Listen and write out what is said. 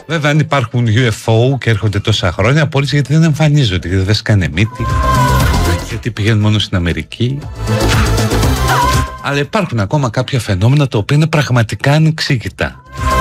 Βέβαια, αν υπάρχουν UFO και έρχονται τόσα χρόνια, απόλυση γιατί δεν εμφανίζονται, γιατί δεν σκάνε μύτη, γιατί πηγαίνουν μόνο στην Αμερική. Αλλά υπάρχουν ακόμα κάποια φαινόμενα τα οποία είναι πραγματικά ανεξήγητα.